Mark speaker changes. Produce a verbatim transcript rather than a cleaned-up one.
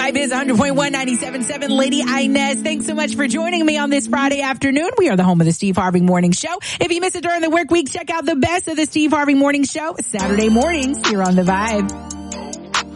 Speaker 1: Vibe is one hundred point one, ninety-seven point seven. Lady Inez, thanks so much for joining me on this Friday afternoon. We are the home of the Steve Harvey Morning Show. If you miss it during the work week, check out the best of the Steve Harvey Morning Show Saturday mornings here on The Vibe.